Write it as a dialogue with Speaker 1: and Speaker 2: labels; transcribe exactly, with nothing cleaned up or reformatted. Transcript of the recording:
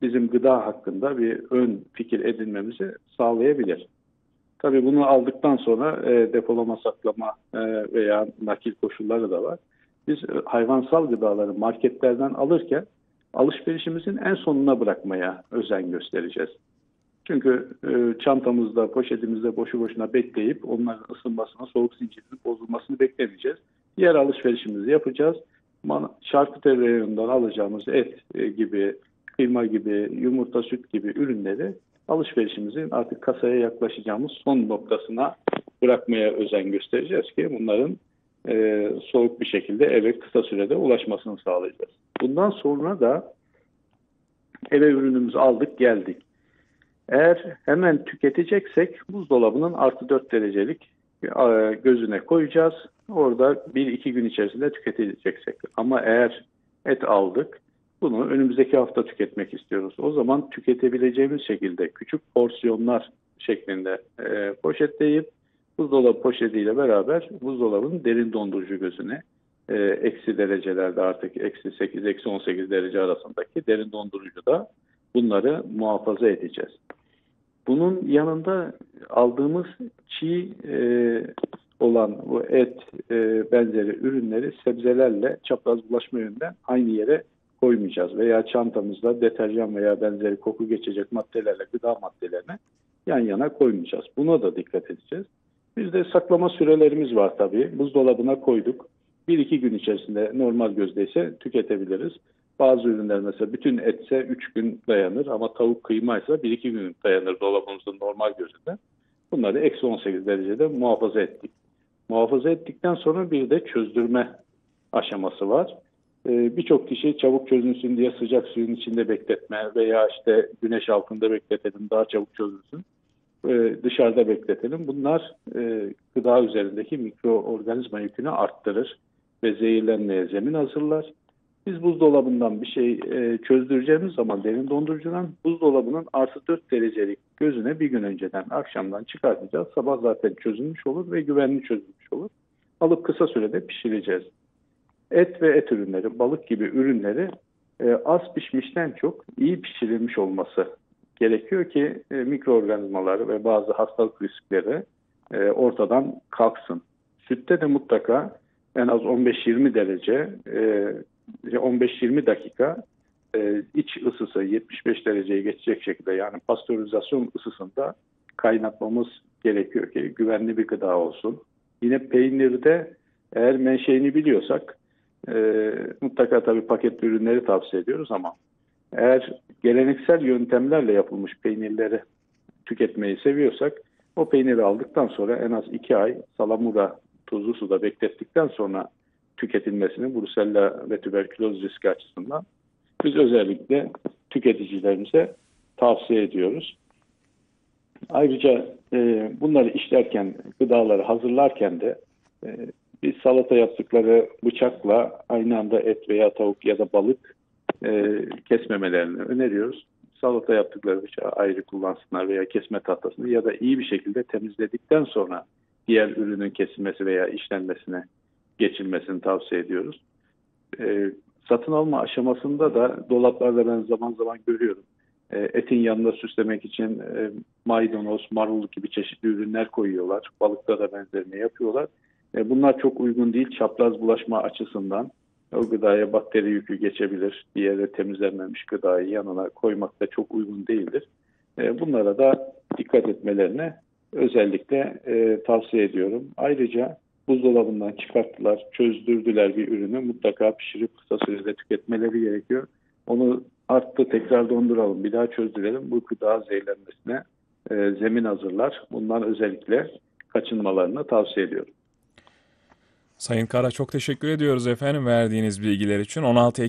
Speaker 1: bizim gıda hakkında bir ön fikir edinmemizi sağlayabilir. Tabii bunu aldıktan sonra e, depolama, saklama e, veya nakil koşulları da var. Biz e, hayvansal gıdaları marketlerden alırken alışverişimizin en sonuna bırakmaya özen göstereceğiz. Çünkü e, çantamızda, poşetimizde boşu boşuna bekleyip onların ısınmasına, soğuk zincirinin bozulmasını beklemeyeceğiz. Diğer alışverişimizi yapacağız. Şarküteri reyonundan alacağımız et e, gibi, kıyma gibi, yumurta, süt gibi ürünleri alışverişimizin artık kasaya yaklaşacağımız son noktasına bırakmaya özen göstereceğiz ki bunların e, soğuk bir şekilde eve kısa sürede ulaşmasını sağlayacağız. Bundan sonra da eve ürünümüzü aldık geldik. Eğer hemen tüketeceksek buzdolabının artı dört derecelik e, gözüne koyacağız. Orada bir iki gün içerisinde tüketeceksek. Ama eğer et aldık, bunu önümüzdeki hafta tüketmek istiyoruz. O zaman tüketebileceğimiz şekilde küçük porsiyonlar şeklinde e, poşetleyip buzdolabı poşetiyle beraber buzdolabının derin dondurucu gözüne e, eksi derecelerde artık eksi sekiz, eksi on sekiz derece arasındaki derin dondurucuda bunları muhafaza edeceğiz. Bunun yanında aldığımız çiğ e, olan bu et e, benzeri ürünleri sebzelerle çapraz bulaşma yönünden aynı yere koymayacağız. Veya çantamızda deterjan veya benzeri koku geçecek maddelerle gıda maddelerine yan yana koymayacağız. Buna da dikkat edeceğiz. Bizde saklama sürelerimiz var tabii. Buzdolabına koyduk. Bir iki gün içerisinde normal gözdeyse tüketebiliriz. Bazı ürünler mesela bütün etse üç gün dayanır ama tavuk kıymaysa bir iki gün dayanır dolabımızın normal gözünde. Bunları eksi on sekiz derecede muhafaza ettik. Muhafaza ettikten sonra bir de çözdürme aşaması var. Ee, Birçok kişi çabuk çözülsün diye sıcak suyun içinde bekletme veya işte güneş altında bekletelim daha çabuk çözülsün. Ee, dışarıda bekletelim. Bunlar e, gıda üzerindeki mikroorganizma yükünü arttırır ve zehirlenmeye zemin hazırlar. Biz buzdolabından bir şey e, çözdüreceğimiz zaman derin dondurucudan buzdolabının artı dört derecelik gözüne bir gün önceden akşamdan çıkartacağız. Sabah zaten çözülmüş olur ve güvenli çözülmüş olur. Alıp kısa sürede pişireceğiz. Et ve et ürünleri, balık gibi ürünleri e, az pişmişten çok iyi pişirilmiş olması gerekiyor ki e, mikroorganizmaları ve bazı hastalık riskleri e, ortadan kalksın. Sütte de mutlaka en az on beş yirmi derece e, on beş yirmi dakika e, iç ısısı yetmiş beş dereceye geçecek şekilde yani pastörizasyon ısısında kaynatmamız gerekiyor ki güvenli bir gıda olsun. Yine peynirde eğer menşeini biliyorsak e, mutlaka tabii paketli ürünleri tavsiye ediyoruz ama eğer geleneksel yöntemlerle yapılmış peynirleri tüketmeyi seviyorsak o peyniri aldıktan sonra en az iki ay salamura tuzlu suda beklettikten sonra tüketilmesini Brusella ve tüberküloz riski açısından biz özellikle tüketicilerimize tavsiye ediyoruz. Ayrıca e, bunları işlerken, gıdaları hazırlarken de e, bir salata yaptıkları bıçakla aynı anda et veya tavuk ya da balık e, kesmemelerini öneriyoruz. Salata yaptıkları bıçağı ayrı kullansınlar veya kesme tahtasını ya da iyi bir şekilde temizledikten sonra diğer ürünün kesilmesi veya işlenmesine geçilmesini tavsiye ediyoruz. E, satın alma aşamasında da dolaplarda ben zaman zaman görüyorum. E, etin yanında süslemek için e, maydanoz, marul gibi çeşitli ürünler koyuyorlar. Balıkta da benzerini yapıyorlar. E, bunlar çok uygun değil. Çapraz bulaşma açısından o gıdaya bakteri yükü geçebilir. Bir yere temizlenmemiş gıdayı yanına koymak da çok uygun değildir. E, bunlara da dikkat etmelerini özellikle e, tavsiye ediyorum. Ayrıca buzdolabından çıkarttılar, çözdürdüler bir ürünü mutlaka pişirip kısa sürede tüketmeleri gerekiyor. Onu arttı tekrar donduralım, bir daha çözdürelim. Bu gıda zehirlenmesine e, zemin hazırlar. Bundan özellikle kaçınmalarını tavsiye ediyorum.
Speaker 2: Sayın Kara çok teşekkür ediyoruz efendim verdiğiniz bilgiler için. on altı